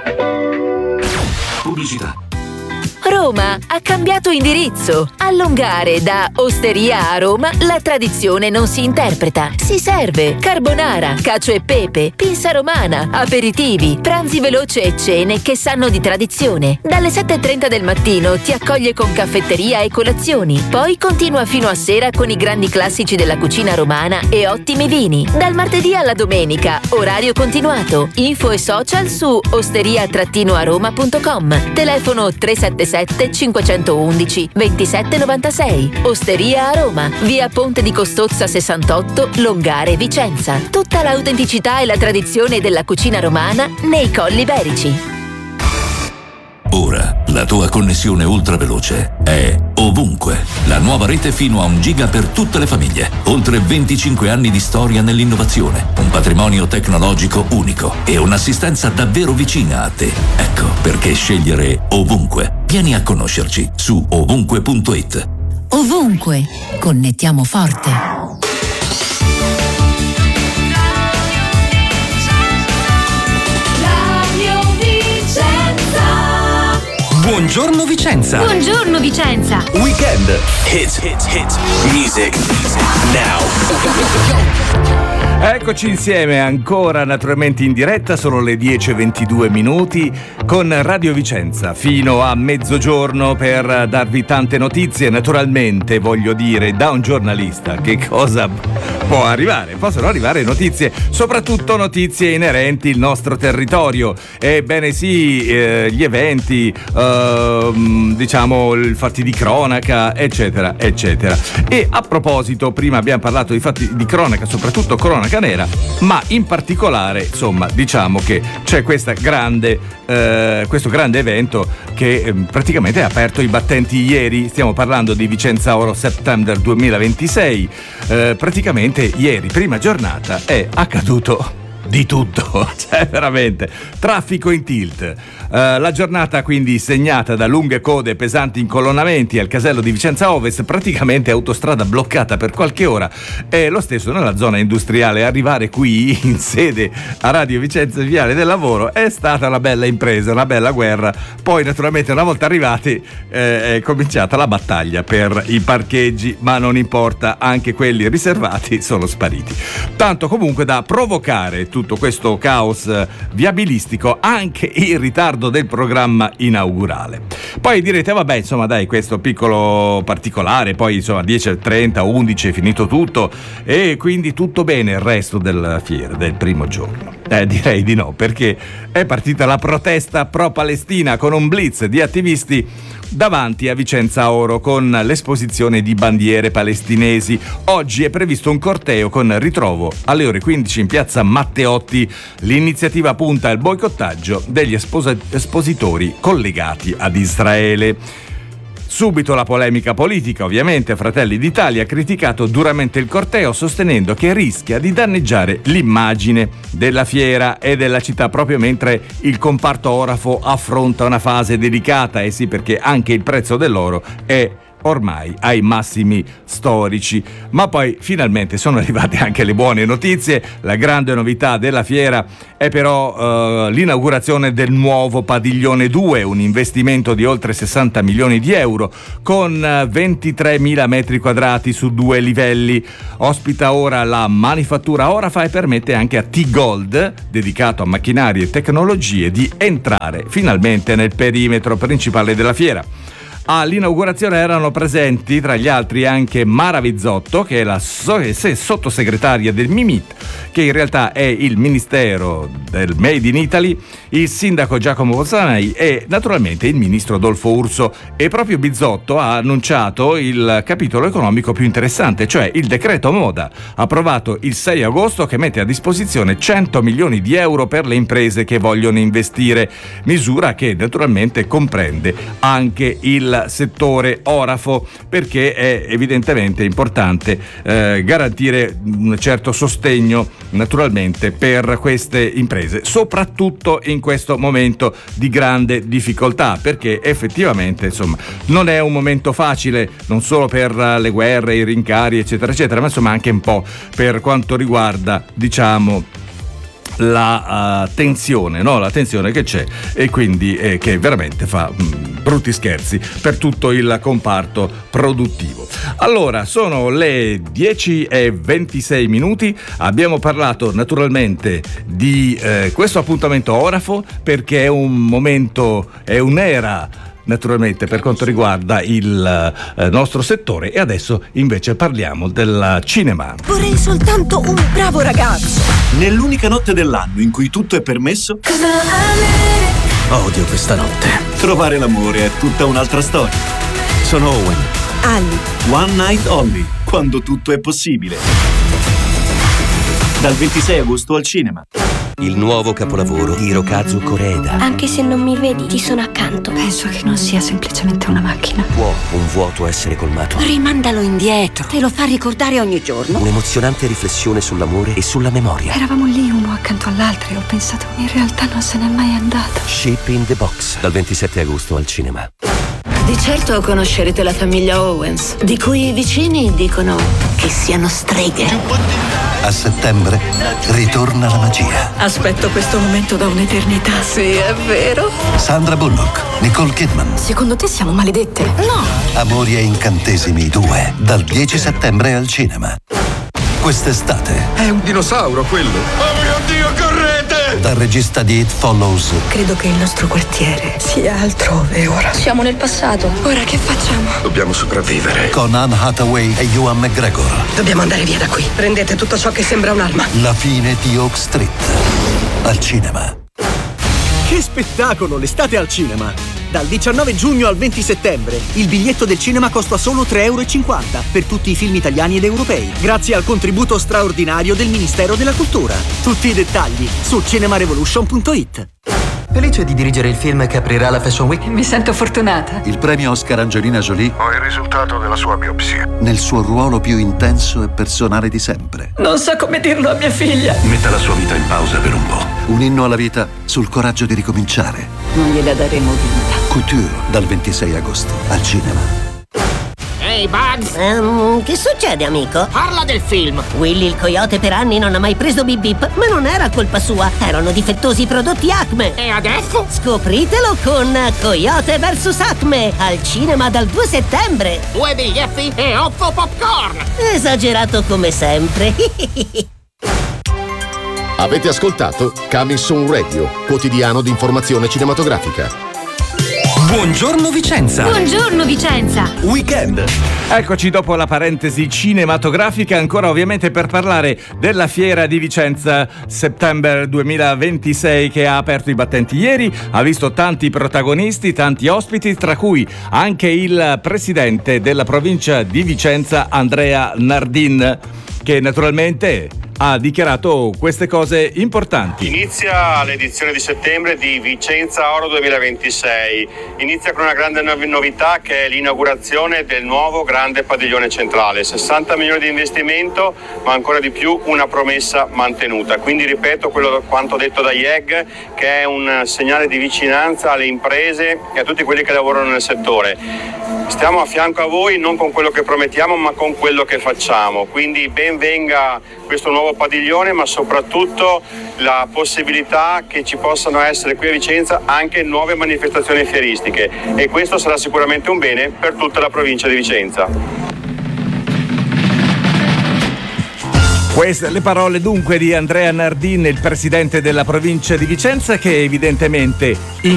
Pubblicità. Roma ha cambiato indirizzo. A Longare da Osteria a Roma la tradizione non si interpreta, si serve. Carbonara, cacio e pepe, pinza romana, aperitivi, pranzi veloci e cene che sanno di tradizione. Dalle 7:30 del mattino ti accoglie con caffetteria e colazioni. Poi continua fino a sera con i grandi classici della cucina romana e ottimi vini. Dal martedì alla domenica, orario continuato. Info e social su osteria-aroma.com. Telefono 377 511 2796. Osteria a Roma, via Ponte di Costozza 68, Longare, Vicenza. Tutta l'autenticità e la tradizione della cucina romana nei Colli Iberici. Ora la tua connessione ultraveloce è ovunque. La nuova rete fino a 1 giga per tutte le famiglie. Oltre 25 anni di storia nell'innovazione, un patrimonio tecnologico unico e un'assistenza davvero vicina a te. Ecco perché scegliere ovunque. Vieni a conoscerci su ovunque.it. Ovunque, connettiamo forte. Buongiorno Vicenza. Buongiorno Vicenza. Weekend. Hit music now. Eccoci insieme ancora naturalmente in diretta, sono le 10:22 minuti con Radio Vicenza fino a mezzogiorno per darvi tante notizie. Naturalmente voglio dire, da un giornalista che cosa può arrivare? Possono arrivare notizie, soprattutto notizie inerenti al nostro territorio. Ebbene sì, gli eventi, diciamo i fatti di cronaca, eccetera eccetera. E a proposito, prima abbiamo parlato di fatti di cronaca, soprattutto cronaca nera, ma in particolare insomma diciamo che c'è questo grande evento che praticamente ha aperto i battenti ieri. Stiamo parlando di Vicenza Oro September 2026. Praticamente ieri, prima giornata, è accaduto di tutto, cioè veramente traffico in tilt. La giornata quindi segnata da lunghe code e pesanti incolonnamenti al casello di Vicenza Ovest, praticamente autostrada bloccata per qualche ora, e lo stesso nella zona industriale. Arrivare qui in sede a Radio Vicenza Viale del Lavoro è stata una bella impresa, una bella guerra. Poi naturalmente una volta arrivati è cominciata la battaglia per i parcheggi, ma non importa, anche quelli riservati sono spariti. Tanto comunque da provocare tutto questo caos viabilistico anche il ritardo del programma inaugurale. Poi direte vabbè insomma dai, questo piccolo particolare, poi insomma 10:30 11 è finito tutto e quindi tutto bene il resto della fiera, del primo giorno. Direi di no, perché è partita la protesta pro-Palestina con un blitz di attivisti davanti a Vicenza Oro con l'esposizione di bandiere palestinesi. Oggi è previsto un corteo con ritrovo alle ore 15 in piazza Matteotti. L'iniziativa punta al boicottaggio degli espositori collegati ad Israele. Subito la polemica politica, ovviamente. Fratelli d'Italia ha criticato duramente il corteo, sostenendo che rischia di danneggiare l'immagine della fiera e della città proprio mentre il comparto orafo affronta una fase delicata. Eh sì, perché anche il prezzo dell'oro è ormai ai massimi storici. Ma poi finalmente sono arrivate anche le buone notizie. La grande novità della fiera è però l'inaugurazione del nuovo padiglione 2, un investimento di oltre 60 milioni di euro con 23.000 metri quadrati su 2 livelli. Ospita ora la manifattura Orafa e permette anche a T-Gold, dedicato a macchinari e tecnologie, di entrare finalmente nel perimetro principale della fiera. All'inaugurazione erano presenti tra gli altri anche Mara Vizzotto, che è la sottosegretaria del MIMIT, che in realtà è il Ministero del Made in Italy, il sindaco Giacomo Bozanai e naturalmente il ministro Dolfo Urso. E proprio Bizzotto ha annunciato il capitolo economico più interessante, cioè il decreto moda, approvato il 6 agosto, che mette a disposizione 100 milioni di euro per le imprese che vogliono investire, misura che naturalmente comprende anche il settore orafo, perché è evidentemente importante garantire un certo sostegno naturalmente per queste imprese, soprattutto in questo momento di grande difficoltà, perché effettivamente insomma non è un momento facile, non solo per le guerre, i rincari eccetera eccetera, ma insomma anche un po' per quanto riguarda diciamo la tensione, no? La tensione che c'è, e quindi che veramente fa brutti scherzi per tutto il comparto produttivo. Allora, sono le 10:26 minuti. Abbiamo parlato naturalmente di questo appuntamento orafo, perché è un momento, è un'era naturalmente per quanto riguarda il nostro settore, e adesso invece parliamo del cinema. Vorrei soltanto un bravo ragazzo. Nell'unica notte dell'anno in cui tutto è permesso, odio questa notte. Trovare l'amore è tutta un'altra storia. Sono Owen. Ali. One Night Only, quando tutto è possibile. Dal 26 agosto al cinema. Il nuovo capolavoro di Hirokazu Koreeda. Anche se non mi vedi, ti sono accanto. Penso che non sia semplicemente una macchina. Può un vuoto essere colmato? Rimandalo indietro. Te lo fa ricordare ogni giorno. Un'emozionante riflessione sull'amore e sulla memoria. Eravamo lì uno accanto all'altro e ho pensato, in realtà non se n'è mai andato. Shape in the Box, dal 27 agosto al cinema. Di certo conoscerete la famiglia Owens, di cui i vicini dicono che siano streghe. A settembre ritorna la magia. Aspetto questo momento da un'eternità. Sì, è vero. Sandra Bullock, Nicole Kidman. Secondo te siamo maledette? No. Amori e incantesimi 2, dal 10 settembre al cinema. Quest'estate. È un dinosauro quello. Oh mio Dio, correte! Dal regista di It Follows. Credo che il nostro quartiere sia altrove ora. Siamo nel passato. Ora che facciamo? Dobbiamo sopravvivere. Con Anne Hathaway e Ewan McGregor. Dobbiamo andare via da qui. Prendete tutto ciò che sembra un'arma. La fine di Oak Street. Al cinema. Che spettacolo, l'estate al cinema! Dal 19 giugno al 20 settembre il biglietto del cinema costa solo €3,50 per tutti i film italiani ed europei, grazie al contributo straordinario del Ministero della Cultura. Tutti i dettagli su cinemarevolution.it. Felice di dirigere il film che aprirà la Fashion Week. Mi sento fortunata. Il premio Oscar Angelina Jolie. Ho il risultato della sua biopsia. Nel suo ruolo più intenso e personale di sempre. Non so come dirlo a mia figlia. Metta la sua vita in pausa per un po'. Un inno alla vita sul coraggio di ricominciare. Non gliela daremo vinta. Couture, dal 26 agosto al cinema. Ehi, Bugs! Che succede, amico? Parla del film! Willy il coyote per anni non ha mai preso Bip Bip, ma non era colpa sua, erano difettosi i prodotti Acme. E adesso? Scopritelo con Coyote vs Acme, al cinema dal 2 settembre. 2 biglietti e 8 popcorn! Esagerato come sempre. Avete ascoltato Coming Soon Radio, quotidiano di informazione cinematografica. Buongiorno Vicenza! Buongiorno Vicenza! Weekend! Eccoci dopo la parentesi cinematografica, ancora ovviamente per parlare della Fiera di Vicenza September 2026, che ha aperto i battenti ieri, ha visto tanti protagonisti, tanti ospiti, tra cui anche il presidente della provincia di Vicenza, Andrea Nardin, che naturalmente ha dichiarato queste cose importanti. Inizia l'edizione di settembre di Vicenza Oro 2026. Inizia con una grande novità, che è l'inaugurazione del nuovo grande padiglione centrale. 60 milioni di investimento, ma ancora di più una promessa mantenuta. Quindi ripeto quanto detto da IEG, che è un segnale di vicinanza alle imprese e a tutti quelli che lavorano nel settore. Stiamo a fianco a voi non con quello che promettiamo, ma con quello che facciamo. Quindi ben venga questo nuovo padiglione, ma soprattutto la possibilità che ci possano essere qui a Vicenza anche nuove manifestazioni fieristiche, e questo sarà sicuramente un bene per tutta la provincia di Vicenza. Queste le parole dunque di Andrea Nardin, il presidente della provincia di Vicenza, che evidentemente